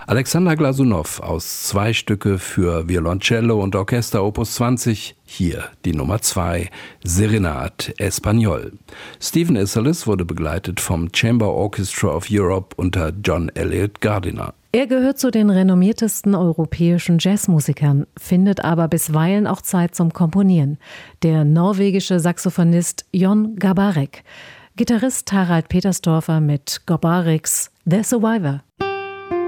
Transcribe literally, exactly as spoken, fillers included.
Alexander Glasunow aus zwei Stücke für Violoncello und Orchester Opus zwanzig, hier die Nummer zwei, Serenade Espagnol. Stephen Isserlis wurde begleitet vom Chamber Orchestra of Europe unter John Elliott Gardiner. Er gehört zu den renommiertesten europäischen Jazzmusikern, findet aber bisweilen auch Zeit zum Komponieren. Der norwegische Saxophonist Jon Garbarek, Gitarrist Harald Petersdorfer mit Garbareks The Survivor.